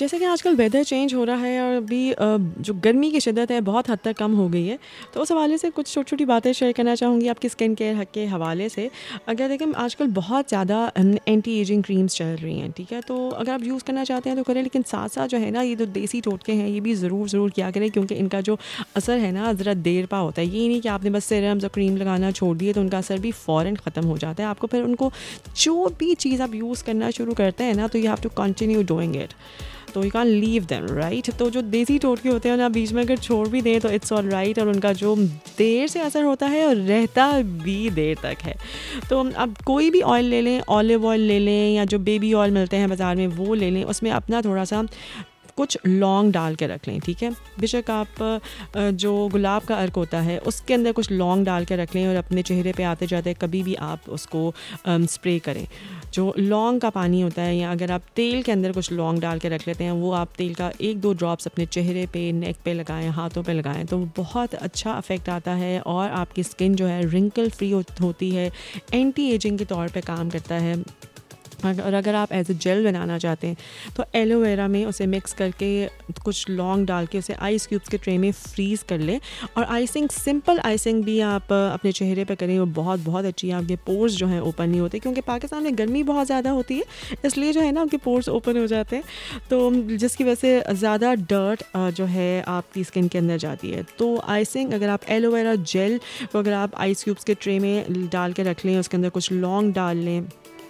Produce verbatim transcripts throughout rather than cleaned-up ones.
जैसे कि आजकल वेदर चेंज हो रहा है और अभी अ, जो गर्मी की शिद्दत है बहुत हद तक कम हो गई है, तो उस हवाले से कुछ छोटी-छोटी बातें शेयर करना चाहूँगी आपकी स्किन केयर ह के हवाले से। अगर देखें आजकल बहुत ज़्यादा अन एंटी एजिंग क्रीम्स चल रही हैं, ठीक है? तो अगर आप यूज़ करना चाहते हैं तो करें, लेकिन साथ-साथ जो है ना ये जो देसी टोटके हैं ये भी ज़रूर ज़रूर किया करें, क्योंकि इनका जो असर है ना ज़रा देर पा होता है। ये नहीं कि आपने बस सीरम्स और क्रीम लगाना छोड़ दिए तो उनका असर भी फ़ौरन ख़त्म हो जाता है। आपको फिर उनको जो भी चीज़ आप यूज़ करना शुरू करते हैं ना, तो you have to continue doing it. तो you can leave them, right? तो जो देसी टोटके होते हैं ना, बीच में अगर छोड़ भी दें तो इट्स ऑल राइट, और उनका जो देर से असर होता है और रहता भी देर तक है। तो अब कोई भी ऑयल ले लें, ऑलिव ऑयल ले लें या जो बेबी ऑयल मिलते हैं बाज़ार में वो ले लें, उसमें अपना थोड़ा सा कुछ लौंग डाल के रख लें, ठीक है? बेशक आप अ, जो गुलाब का अर्क होता है उसके अंदर कुछ लौंग डाल के रख लें और अपने चेहरे पे आते जाते कभी भी आप उसको अम, स्प्रे करें। जो लौंग का पानी होता है, या अगर आप तेल के अंदर कुछ लौंग डाल के रख लेते हैं, वो आप तेल का एक दो ड्रॉप्स अपने चेहरे पे, नेक पे लगाएं, हाथों पे लगाएं, तो बहुत अच्छा इफ़ेक्ट आता है और आपकी स्किन जो है रिंकल फ्री होती है, एंटी एजिंग के तौर पे काम करता है। और अगर आप एज अ जेल बनाना चाहते हैं तो एलोवेरा में उसे मिक्स करके कुछ लौंग डाल के उसे आइस क्यूब्स के ट्रे में फ्रीज़ कर लें, और आइसिंग, सिंपल आइसिंग भी आप अ, अपने चेहरे पे करें, वो बहुत बहुत अच्छी है। आपके पोर्स जो हैं ओपन नहीं होते, क्योंकि पाकिस्तान में गर्मी बहुत ज़्यादा होती है, इसलिए जो है ना आपके पोर्स ओपन हो जाते हैं, तो जिसकी वजह से ज़्यादा डर्ट जो है आपकी स्किन के अंदर जाती है। तो आइसिंग, अगर आप एलोवेरा जेल को अगर आप आइस क्यूब्स के ट्रे में डाल के रख लें, उसके अंदर कुछ लौंग डाल लें,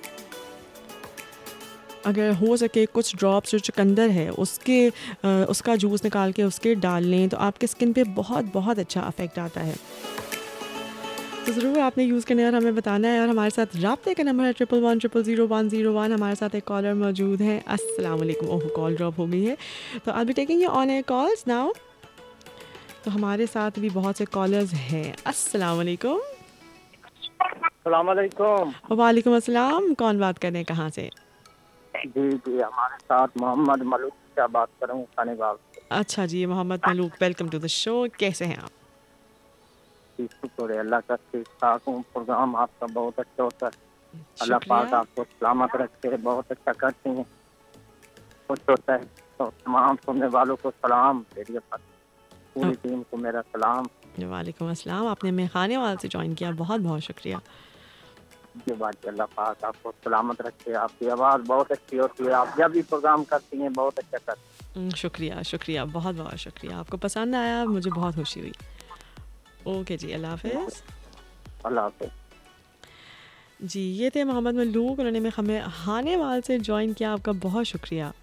अगर हो सके कुछ ड्रॉप्स जो चुकंदर है उसके अ, उसका जूस निकाल के उसके डाल लें, तो आपके स्किन पे बहुत बहुत अच्छा इफ़ेक्ट आता है। तो ज़रूर आपने यूज़ करना है और हमें बताना है। और हमारे साथ राब्ते का नंबर है triple one triple zero one zero one. हमारे साथ एक कॉलर मौजूद है। अस्सलाम वालेकुम। ओह, कॉल ड्रॉप हो गई है, तो आई be taking you on air calls now. तो हमारे साथ भी बहुत से कॉलर्स हैं। अस्सलाम वालेकुम। सलाम अलैकुम। वालेकुम अस्सलाम। कौन बात कर रहे हैं, कहाँ से? जी जी, हमारे साथ मोहम्मद मलूक क्या बात करूँ खानेबाग से। अच्छा जी, Mohammad Malook, welcome to the show. कैसे हैं आप? जी, शुक्र है अल्लाह का, ठीक ठाक हूँ। प्रोग्राम आपका बहुत अच्छा होता है। अल्लाह पाक शुक्रिया। आपको सलामत रखे, बहुत अच्छा करती हैं, खुश होता है। तो तमाम सुनने वालों को सलाम, रेडियो पर पूरी टीम को मेरा सलाम। वालेकुम अस्सलाम। आपने मेहखाने वाल से जॉइन किया, बहुत बहुत शुक्रिया। ये बात अल्लाह पाक आपको सलामत रखे। आपकी आवाज़ बहुत अच्छी होती है, आप जब भी प्रोग्राम करती हैं बहुत अच्छा करती उम, शुक्रिया, शुक्रिया, बहुत बहुत शुक्रिया। आपको पसंद आया, मुझे बहुत खुशी हुई। ओके जी, अल्लाह हैं। हाफ़िज़। अल्लाह हाफ़िज़। जी, ये थे मोहम्मद मलूक, उन्होंने में हमें खाने वाल से जॉइन किया, आपका बहुत शुक्रिया।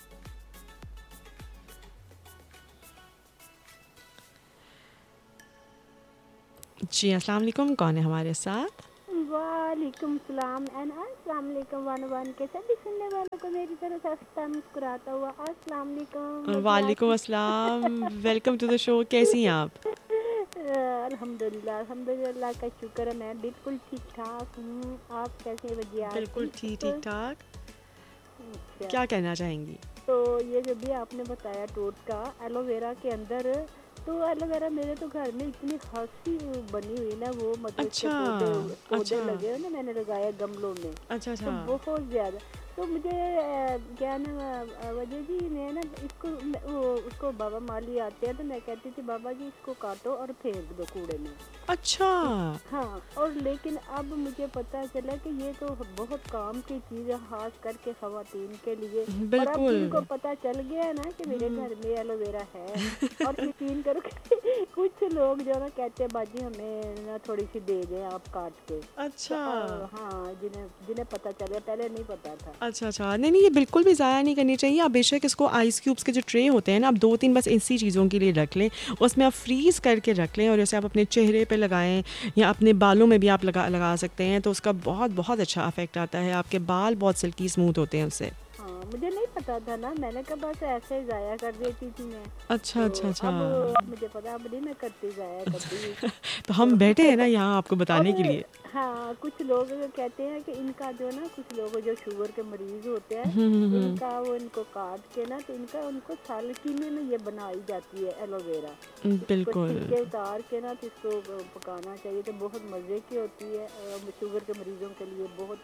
जी, अस्सलाम वालेकुम, कौन है हमारे साथ? वालेकुम सलाम एंड अस्सलाम वालेकुम वन वन के सभी सुनने वालों को मेरी तरफ से हंसता मुस्कुराता हुआ अस्सलाम वालेकुम वालेकुम वजराती। अस्सलाम, वेलकम टू द शो। कैसी हैं आप? अल्हम्दुलिल्लाह अल्हम्दुलिल्लाह का शुक्र है, मैं बिल्कुल ठीक ठाक हूँ। आप कैसे बिल्कुल वजराती? ठीक, ठीक-ठाक। अच्छा, क्या कहना चाहेंगी? तो ये जो भी आपने बताया टोटका एलोवेरा के अंदर, तो एलोवेरा मेरे तो घर में इतनी हंसी बनी हुई ना, वो मतलब इसके अच्छा, पौधे पौधे अच्छा, लगे हैं ना, मैंने लगाया गमलों में, अच्छा, तो अच्छा। बहुत ज़्यादा। तो मुझे अ, क्या ना अ, वजह जी, मैं ना इसको मैं- वो उसको बाबा माली आते हैं तो मैं कहती थी बाबा जी इसको काटो और फेंक दो कूड़े में। अच्छा, इ- हाँ, और लेकिन अब मुझे पता चला कि ये तो बहुत काम की चीज़ है, खास करके खवातीन के लिए। और अब बिल्कुल। जिनको पता चल गया है ना कि मेरे घर में एलोवेरा है, और यकीन करो कि कुछ लोग जो ना कहते हैं बाजी हमें ना थोड़ी सी दे दें आप काट के। तो अच्छा। अ, हाँ, जिन्हें जिन्हें पता चले, पहले नहीं पता था। अच्छा, अच्छा। नहीं, नहीं, ये बिल्कुल भी ज़ाया नहीं करनी चाहिए। आप बेशक इसको आइस क्यूब्स के जो ट्रे होते हैं ना, आप दो तीन बस इसी चीज़ों के लिए रख लें। उसमें आप फ्रीज़ करके रख लें और जैसे आप अपने चेहरे पे लगाएँ या अपने बालों में भी आप लगा लगा सकते हैं, तो उसका बहुत बहुत अच्छा इफ़ेक्ट आता है। आपके बाल बहुत सिल्की स्मूथ होते हैं उससे। हाँ, मुझे नहीं पता था ना, मैंने कहा बस ऐसे ही ज़ाया कर देती थी मैं। अच्छा, तो अच्छा, अच्छा। अब मुझे पता, अब नहीं मैं करती ज़ाया कभी भी। तो तो हम बैठे हैं ना यहाँ आपको और बताने के लिए। हाँ, कुछ लोग कहते हैं कि इनका जो ना, कुछ लोग जो शुगर के मरीज होते हैं, हुँ, हुँ, हुँ। इनका वो इनको काट के ना, तो इनका उनको सालकीने में ये बनाई जाती है एलोवेरा। इसको बिल्कुल। छिलके उतार के ना, तो इसको पकाना चाहिए, तो बहुत मज़े की होती है। अ, शुगर के मरीजों के लिए बहुत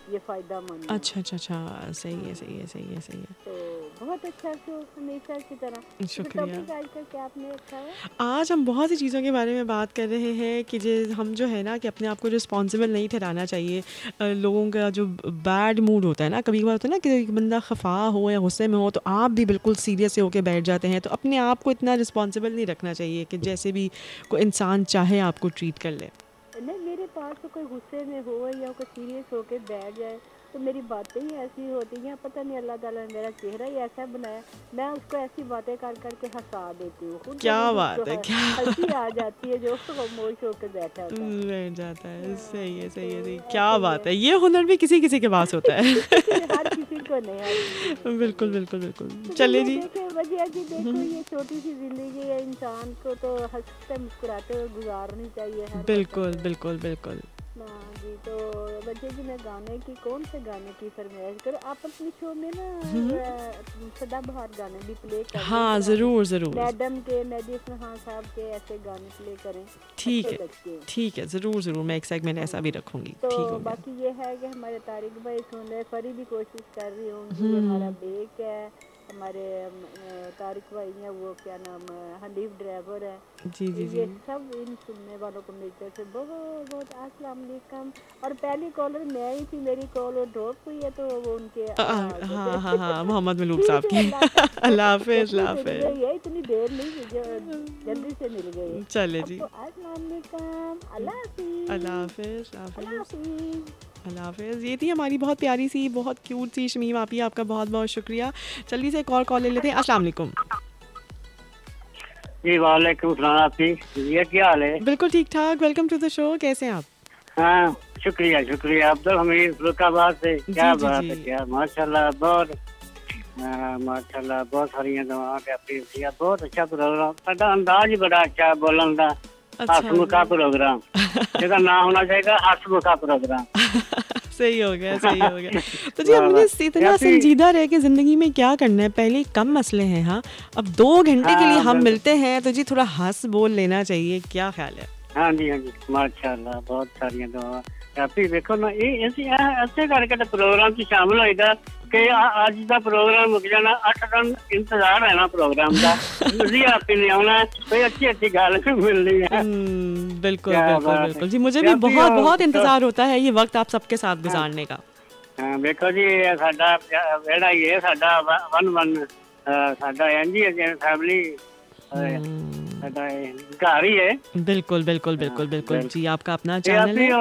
ये फ़ायदा मंद है। अच्छा अच्छा अच्छा सही है सही है सही है सही है तो बहुत अच्छा शो हमेशा की तरह। तो शुक्रिया टॉपिक आज का क्या आपने रखा है? आज हम बहुत सी चीज़ों के बारे में बात कर रहे हैं कि जे हम जो है ना कि अपने आप को रिस्पॉन्सिबल नहीं ठहराना चाहिए अ, लोगों का जो बैड मूड होता है ना कभी कभार होता है ना कि एक बंदा खफा हो या गुस्से में हो तो आप भी बिल्कुल सीरियस से होकर बैठ जाते हैं तो अपने आप को इतना रिस्पॉन्सिबल नहीं रखना चाहिए कि जैसे भी कोई इंसान चाहे आपको ट्रीट कर ले नहीं, मेरे पास तो कोई गुस्से में हो या कोई सीरियस होके बैठ जाए तो मेरी बातें ही ऐसी होती हैं। पता नहीं अल्लाह ताला ने मेरा चेहरा ही ऐसा बनाया, मैं उसको ऐसी बातें कर कर के हंसा देती हूँ। खुद ब क्या खुद उसको बात है ह- क्या हंसी आ जाती है जो खामोश होकर बैठा होता है। बैठ जाता है सही है हाँ, सही है सही तो क्या ऐसे ही बात है। है ये हुनर भी किसी किसी के पास होता है किसी हर किसी को नहीं, हर किसी को बिल्कुल नहीं। बिल्कुल बिल्कुल तो चलिए भैया जी देखे वजह जी, देखो ये छोटी सी जिंदगी है, इंसान को तो हंसते मुस्कुराते हुए गुजारनी चाहिए हर बिल्कुल वक्त। बिल्कुल बिल्कुल हाँ जी, तो बच्चे जी मैं गाने की कौन से गाने की फरमाइश करूँ? आप अपनी शो में ना अ, सदाबहार गाने भी प्ले करिए, हाँ पुराने ज़रूर ज़रूर मैडम के, मेहदी खान साहब के ऐसे गाने प्ले करें, ठीक अच्छे है लगते हैं। ठीक है ज़रूर ज़रूर मैं एक सेगमेंट ऐसा भी हाँ, रखूँगी तो ठीक हो गया बाकी ये है कि हमारे तारिक भाई सुन रहे, फरी भी कोशिश कर रही होंगी, हमारा बेक है, हमारे अम, अ, तारिक भाई हैं, वो क्या नाम है, हनीफ ड्राइवर है। जी जी जी ये सब इन सुनने वालों को मिलकर से बहुत बहुत अस्सलाम वालेकुम। और पहली कॉलर मैं ही थी, मेरी कॉल वो ड्रॉप हुई है तो वो उनके अ, अ, आवाज हाँ हाँ हाँ मोहम्मद मलूक साहब ठीक है, की अल्लाह का अल्लाह शुक्र, हाफिज़ जल्दी अल्लाह मिल हाफिज़ गई है, इतनी देर नहीं, ज- जल्दी से मिल गई है। चले अब जी तो अस्सलाम वालेकुम, अल्लाह अल्लाह हाफिज, हाफिज़ अल्लाह अल्लाह हाफिज़ हाफिज। अल्लाह हाफिज़ ये थी हमारी बहुत प्यारी सी बहुत क्यूट सी शमीम आपी आपका बहुत बहुत शुक्रिया चलिए से एक और कॉल ले लेते हैं अस्सलाम वालेकुम जी वालेकुम सलाम आपकी। ये क्या हाल है? बिल्कुल ठीक ठाक वेलकम टू द शो कैसे हैं आप हाँ, शुक्रिया शुक्रिया। अब्दुल हमीद फरुखाबाद से। क्या जी जी बात जी है, क्या माशाल्लाह, बहुत हाँ, माशाल्लाह बहुत सारियां दुआएं ते अपनी दिया। बहुत अच्छा प्रोग्राम, साਡਾ अंदाज ही बड़ा अच्छा है बोलन का। अच्छा हसमुखा जी प्रोग्राम, जिसका नाम होना चाहिए हसमुखा प्रोग्राम। सही हो गया सही हो गया तो जी वाह हमने वाह। इस- इतना यापी संजीदा रह के ज़िंदगी में क्या करना है पहले कम मसले हैं हाँ अब दो घंटे के लिए हाँ हम बिल्कुल। मिलते हैं तो जी थोड़ा हंस बोल लेना चाहिए क्या ख्याल है हाँ जी हाँ जी, माशाल्लाह बहुत सारियां दुआएं। यापी देखो ना, ये ऐसे ऐसे करके तो प्रोग्राम च शामिल होएगा कि अ- अज का प्रोग्राम मुक जाना, अठ दिन इंतजार है ना प्रोग्राम का। जी आपी ने आना, कोई अच्छी अच्छी गल मिल रही है। हम्म, बिल्कुल क्या बिल्कुल बात है। बिल्कुल जी मुझे भी यापी बहुत ओ, बहुत तो, इंतज़ार होता है ये वक्त आप सबके साथ हाँ, गुजारने का हाँ, देखो जी ये साडा बेड़ा ही है, साडा वन वन अ, साडा एनजी है फैमिली, हम्म, साडा ये घर ही है। बिल्कुल बिल्कुल हाँ, बिल्कुल बिल्कुल बिल्कुल। जी आपका अपना ये चैनल आपी है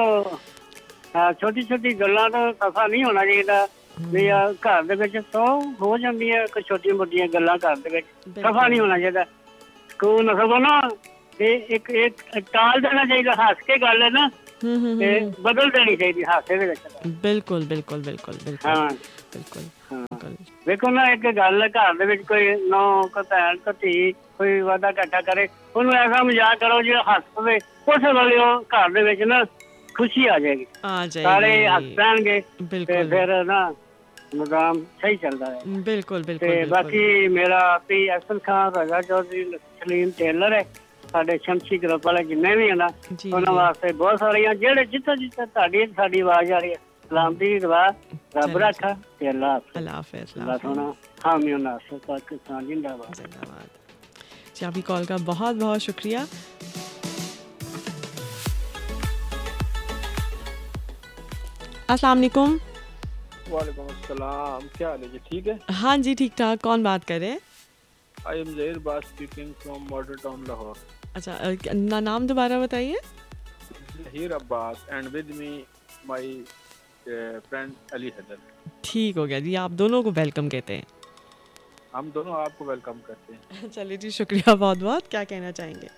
ਛੋਟੀ ਛੋਟੀ ਗੱਲਾਂ ਤੋਂ ਸਫਾ ਨਹੀਂ ਹੋਣਾ ਚਾਹੀਦਾ ਵੀ ਆ ਘਰ ਦੇ ਵਿੱਚ ਸੌ ਹੋ ਜਾਂਦੀਆਂ ਕੋਈ ਛੋਟੀਆਂ ਮੋਟੀਆਂ ਗੱਲਾਂ ਘਰ ਦੇ ਵਿੱਚ ਸਫਾ ਨਹੀਂ बिल्कुल ਹੋਣਾ ਚਾਹੀਦਾ ਕੋਈ ਨਾ ਸਗੋਂ ਨਾ ਤੇ ਇੱਕ ਇੱਕ ਟਾਲ ਦੇਣਾ ਚਾਹੀਦਾ ਹੱਸ ਕੇ ਗੱਲ ਹੈ ਨਾ हम्म हम्म ਤੇ हम्म ਬਦਲ ਦੇਣੀ ਚਾਹੀਦੀ ਹਾਸੇ ਦੇ ਵਿੱਚ बिल्कुल बिल्कुल बिल्कुल बिल्कुल ਹਾਂ बिल्कुल ਹਾਂ बिल्कुल ਵੇਖੋ ਨਾ ਇੱਕ ਗੱਲ ਹੈ, ਘਰ ਦੇ ਵਿੱਚ ਕੋਈ ਨੌ ਕੋਈ ਭੈਣ ਕੋਈ ਧੀ ਕੋਈ ਵਾਦਾ ਘਾਟਾ ਕਰੇ, ਉਹਨੂੰ ਐਸਾ ਮਜ਼ਾਕ ਕਰੋ ਜਿਹੜਾ ਹੱਸ ਪਵੇ, ਉਸ ਵੇਲੇ ਉਹ ਘਰ ਦੇ ਵਿੱਚ ਨਾ ਖੁਸ਼ੀ ਆ ਜਾਏਗੀ, आ ਸਾਰੇ ਹੱਸ जाएगी ਪੈਣਗੇ ਤੇ बिल्कुल ਫਿਰ ਨਾ ਨਿਜ਼ਾਮ ਸਹੀ ਚੱਲਦਾ ਹੈ। बिल्कुल ਤੇ बिल्कुल बिल्कुल ਬਾਕੀ ਮੇਰਾ ਆਪੀ ਅਸਲ ਖਾਨ ਰਜ਼ਾ ਚੌਧਰੀ ਸਲੀਮ ਟੇਲਰ ਹੈ, ਸਾਡੇ ਸ਼ਮਸ਼ੀ ਗਰੁੱਪ ਵਾਲੇ ਜਿੰਨੇ ਵੀ ਹਨ जी ਉਹਨਾਂ जी ਵਾਸਤੇ ਬਹੁਤ ਸਾਰੀਆਂ, ਜਿਹੜੇ ਜਿੱਥੇ ਜਿੱਥੇ ਤੁਹਾਡੀ ਸਾਡੀ ਆਵਾਜ਼ ਆ ਰਹੀ ਹੈ, ਸਲਾਮਤੀ ਦੀ ਦੁਆ ਰੱਬ चलो जी ਰੱਖਾ ਤੇ ਅੱਲਾਹ ਹਾਫਿਜ਼। अल्लाह हाफिज़ अल्लाह अल्लाह सोना हाफिज़ हामी नासिर पाकिस्तान जिंदाबाद। जिंदाबाद जी आपकी कॉल का बहुत बहुत शुक्रिया अस्सलाम वालेकुम वालेकुम अस्सलाम, क्या हाल है जी? ठीक है। हाँ जी ठीक ठाक कौन बात कर रहे हैं आई एम जहीर बात speaking from model town Lahore. अच्छा अ, क्या- ना नाम दोबारा बताइए Zaheer Abbas and with me my friend Ali Haider. ठीक हो गया जी आप दोनों को वेलकम कहते हैं हम दोनों आपको वेलकम करते हैं। चलिए जी शुक्रिया बहुत बहुत क्या कहना चाहेंगे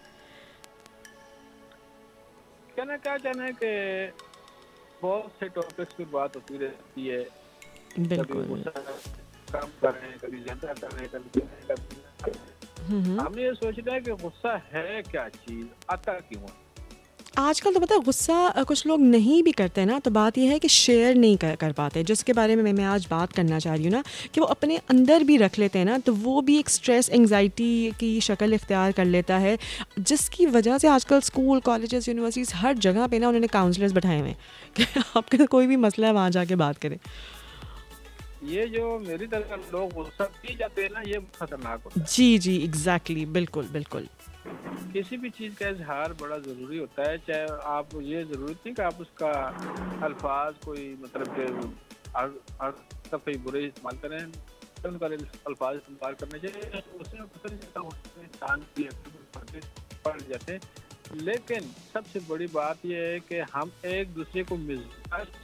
कहना क्या चाहना है कि बहुत से टॉपिक्स पर बात होती रहती है, कभी बिल्कुल गुस्सा कम करें, कभी ज्यादा करें, कभी करें, कभी ना करें। हम्म हम्म। हमने ये सोचना है कि गुस्सा है क्या चीज, आता क्यों है? आजकल तो पता है गुस्सा अ, कुछ लोग नहीं भी करते हैं ना, तो बात ये है कि शेयर नहीं कर कर पाते, जिसके बारे में मैं मैं आज बात करना चाह रही हूँ ना, कि वो अपने अंदर भी रख लेते हैं ना, तो वो भी एक स्ट्रेस एंजाइटी की शक्ल इख्तियार कर लेता है, जिसकी वजह से आजकल स्कूल कॉलेजेस यूनिवर्सिटीज़ हर जगह पे ना उन्होंने काउंसलर्स बैठाए हुए हैं कि आपका कोई भी मसला है वहाँ जाके बात करें। ये जो मेरी तरह के लोग गुस्सा पी जाते हैं ना, ये खतरनाक होता है। जी जी एग्जैक्टली, बिल्कुल बिल्कुल। किसी भी चीज़ का इजहार बड़ा ज़रूरी होता है, चाहे आप ये ज़रूरत नहीं कि आप उसका अल्फाज कोई मतलब कि हर हर दफ़े बुरे इस्तेमाल करें, उनका अल्फाज इस्तेमाल करने चाहिए, उसमें पता नहीं चलता उसमें इंसान की अक्ल पड़ जाते हैं। लेकिन सबसे बड़ी बात यह है कि हम एक दूसरे को मिजाज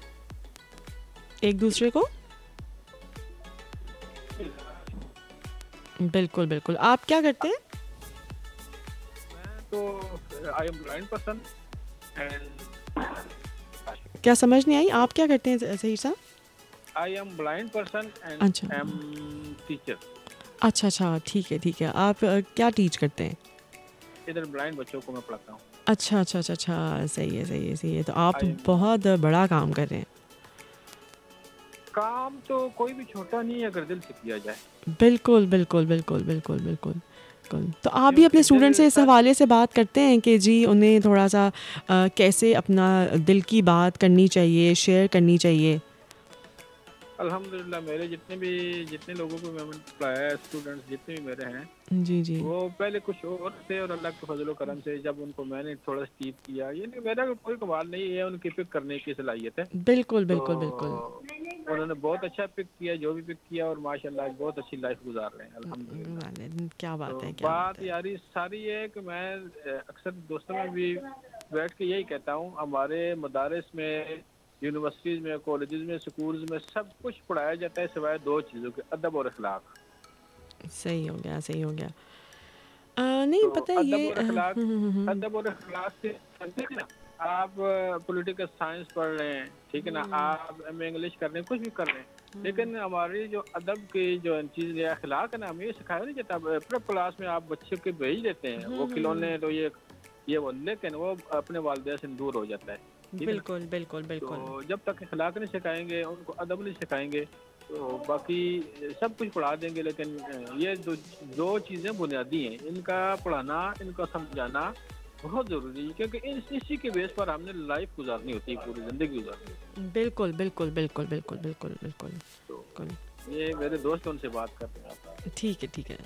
एक दूसरे को बिल्कुल बिल्कुल। आप क्या करते हैं? तो I am blind person and क्या समझ नहीं आई, आप क्या करते हैं ज़हीर साहब? I am blind person and अच्छा आई एम टीचर। अच्छा अच्छा, ठीक है ठीक है। आप अ, क्या टीच करते हैं? इधर ब्लाइंड बच्चों को मैं पढ़ाता हूँ। अच्छा अच्छा अच्छा अच्छा, सही है सही है सही है। तो आप आई बहुत बड़ा काम कर रहे हैं। काम तो कोई भी छोटा नहीं है अगर दिल से किया जाए, बिल्कुल बिल्कुल बिल्कुल बिल्कुल बिल्कुल बिल्कुल। तो आप भी अपने क्योंकि स्टूडेंट से दिल इस सच हवाले से बात करते हैं कि जी उन्हें थोड़ा सा अ, कैसे अपना दिल की बात करनी चाहिए, शेयर करनी चाहिए? अल्हम्दुलिल्लाह मेरे जितने भी जितने लोगों को मैंने पढ़ाया है, स्टूडेंट्स जितने भी मेरे हैं, जी जी वो पहले कुछ और थे और अल्लाह के फजल करम से जब उनको मैंने थोड़ा टीच किया, ये नहीं मेरा कोई कमाल नहीं है, उनकी पिक करने की सलाहियत है। बिल्कुल तो बिल्कुल बिल्कुल। उन्होंने बहुत अच्छा पिक किया, जो भी पिक किया, और माशाल्लाह बहुत अच्छी लाइफ गुजार रहे हैं अल्हम्दुलिल्लाह। वाले- क्या बात तो है, क्या बात बात है। यारी सारी है कि मैं अ, अक्सर दोस्तों में भी बैठ के यही कहता हूँ, हमारे मदारिस में, यूनिवर्सिटीज़ में, कॉलेजेस में, स्कूल्स में सब कुछ पढ़ाया जाता है सिवाय दो चीज़ों के, अदब और अखलाक। सही हो गया सही हो गया। अ, नहीं तो पता है अदब ये और अ, अखलाक, हम्म, हम्म, हम्म, अदब और अखलाक से समझे ना, आप पॉलिटिकल साइंस पढ़ रहे हैं, ठीक है ना, आप एम इंग्लिश कर रहे हैं, कुछ भी कर रहे हैं, लेकिन हमारी जो अदब की जो चीज़ है अखलाक है ना, हमें ये सिखाया नहीं जाता। प्रेप क्लास में आप बच्चे के भेज देते हैं, वो खिलौने तो ये ये वो, लेकिन वो अपने वालिदैन से दूर हो जाता है, ठीक है ना। बिल्कुल बिल्कुल बिल्कुल। तो जब तक अखलाक नहीं सिखाएंगे, उनको अदब नहीं सिखाएंगे, तो बाकी सब कुछ पढ़ा देंगे, लेकिन ये दो दो चीज़ें बुनियादी हैं, इनका पढ़ाना, इनका समझाना बहुत ज़रूरी है, क्योंकि इस इसी के बेस पर हमने लाइफ गुजारनी होती है, पूरी ज़िंदगी गुजारनी होती बिल्कुल बिल्कुल बिल्कुल बिल्कुल बिल्कुल बिल्कुल है। तो बिल्कुल। ये मेरे दोस्त उनसे बात करते हैं आप। ठीक है ठीक है।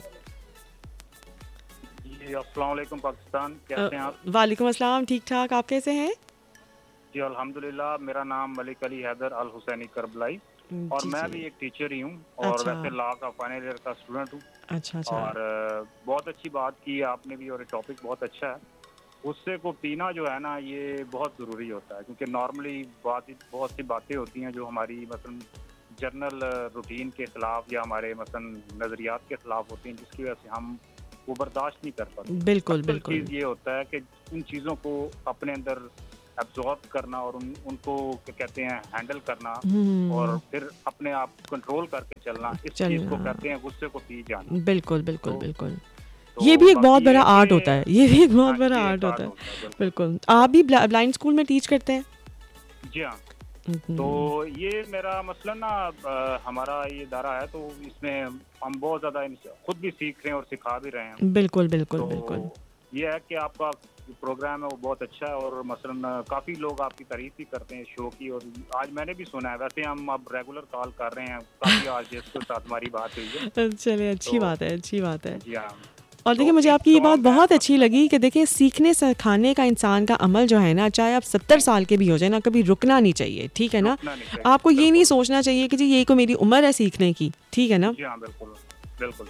जी अस्सलाम वालेकुम पाकिस्तान, अ, कैसे हैं आप? वालेकुम अस्सलाम, ठीक ठाक, आप कैसे हैं? जी अल्हम्दुलिल्लाह, मेरा नाम मलिक अली हैदर अल हुसैनी करबलाई और जी मैं जी। भी एक टीचर ही हूँ और अच्छा वैसे लॉ का फाइनल ईयर का स्टूडेंट हूँ। अच्छा अच्छा। और अ, बहुत अच्छी बात की आपने भी और ये टॉपिक बहुत अच्छा है। गुस्से को पीना जो है ना, ये बहुत ज़रूरी होता है, क्योंकि नॉर्मली बात बहुत सी बातें होती हैं जो हमारी मसलन जर्नल रूटीन के ख़िलाफ़ या हमारे मसलन नज़रियात के ख़िलाफ़ होती हैं, जिसकी वजह से हम वो बर्दाश्त नहीं कर पाते। बिल्कुल असल बिल्कुल। चीज़ ये होता है कि उन चीज़ों को अपने अंदर एब्जॉर्ब करना और उन उनको क्या कहते हैं हैंडल करना और हम्म, फिर अपने आप कंट्रोल करके चलना, इस चीज़ को चलना। कहते हैं गुस्से को पी जाना। बिल्कुल बिल्कुल तो बिल्कुल। तो ये भी एक बहुत बाकी ये बड़ा है आर्ट होता है, कि ये भी एक बहुत हाँ, बड़ा ये आर्ट एक होता आर्ट है। होता है, बिल्कुल। बिल्कुल। आप भी ब्लाइंड स्कूल में टीच करते हैं? जी हाँ। हम्म, तो ये मेरा मसलन ना अ, हमारा ये इदारा है, तो इसमें हम बहुत ज़्यादा इन- खुद भी सीख रहे हैं और सिखा भी रहे हैं। बिल्कुल बिल्कुल तो बिल्कुल। ये है कि आपका जो प्रोग्राम है वो बहुत अच्छा है और मसलन काफ़ी लोग आपकी तारीफ भी करते हैं शो की, और आज मैंने भी सुना है, वैसे हम अब रेगुलर कॉल कर रहे हैं, काफ़ी आरजेस के साथ हमारी बात हुई है। चलिए अच्छी तो बात है, अच्छी बात है। जी हाँ। और देखिए तो मुझे एक आपकी ये बात सॉन्ग है बहुत अच्छी मसलन, लगी कि देखिए सीखने सिखाने का इंसान का अमल जो है ना, चाहे आप सत्तर साल के भी हो जाए ना, कभी रुकना नहीं चाहिए, ठीक है ना। रुकना नहीं चाहिए, आपको ये नहीं बिल्कुल। सोचना चाहिए कि जी यही को मेरी उम्र है सीखने की, ठीक है ना। जी हाँ, बिल्कुल बिल्कुल।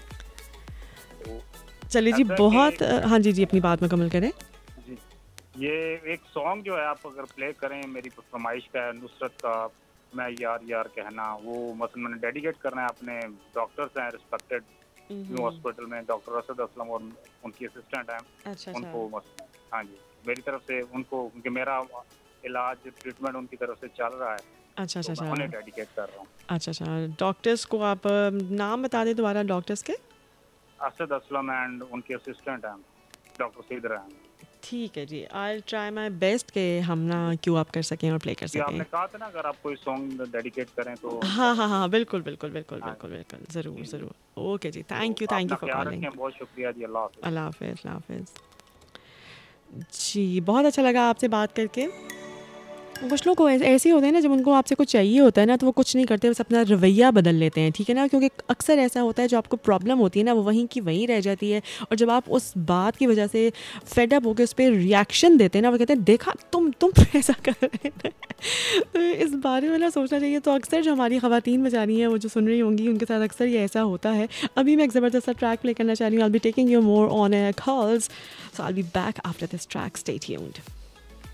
तो चलिए जी, ऐसा कि बहुत अ, हाँ जी जी, अपनी बात मुकम्मल करें। जी, ये एक सॉन्ग जो है आप अगर प्ले करें, मेरी फरमाइश का है, नुसरत का मैं यार यार कहना, वो मतलब मैंने डेडिकेट करना है अपने डॉक्टर्स हैं रिस्पेक्टेड न्यू हॉस्पिटल में, डॉक्टर असद असलम और उनकी असिस्टेंट हैं, अच्छा अच्छा उनको मस- हाँ जी, मेरी तरफ से उनको, क्योंकि मेरा इलाज ट्रीटमेंट उनकी तरफ से चल रहा है, अच्छा अच्छा तो मैं उन्हें अच्छा डेडिकेट कर रहा हूँ। अच्छा अच्छा। डॉक्टर्स को आप अ, नाम बता दें दोबारा डॉक्टर्स के। असद असलम एंड उनके असिस्टेंट हैं डॉक्टर सीदर हैं। ठीक है जी, आई ट्राई माय बेस्ट कि हम ना क्यों आप कर सकें और प्ले कर कि आपने सकें। कहा था ना अगर आप कोई सॉन्ग डेडिकेट करें तो अच्छा हाँ हाँ रहेगा। हाँ, बिल्कुल बिल्कुल बिल्कुल हाँ बिल्कुल जी, बिल्कुल, ज़रूर जी, जी। ज़रूर। ओके जी, तो थैंक यू थैंक अपना यू फॉर ख्याल कॉलिंग। रखें, बहुत शुक्रिया जी, अल्लाह हाफ़िज़। अल्लाह हाफ़िज़, अल्लाह हाफ़िज़। जी, बहुत अच्छा लगा आपसे बात करके। कुछ लोग को ऐसे ऐसे ही होते हैं ना, जब उनको आपसे कुछ चाहिए होता है ना, तो वो कुछ नहीं करते, बस अपना रवैया बदल लेते हैं, ठीक है ना? क्योंकि अक्सर ऐसा होता है, जो आपको प्रॉब्लम होती है ना, वो वहीं की वहीं रह जाती है, और जब आप उस बात की वजह से फेड अप होकर उस पे रिएक्शन देते हैं ना, वो कहते हैं देखा तुम तुम ऐसा कर रहे थे। तो इस बारे में ना सोचना चाहिए। तो अक्सर जो हमारी ख़वातीन बेचारी हैं, वो जो सुन रही होंगी, उनके साथ अक्सर ये ऐसा होता है। अभी मैं एक ज़बरदस्त सा ट्रैक प्ले करना चाह रही हूँ। I will be taking you more on a calls, so I will be back after this track, stay tuned.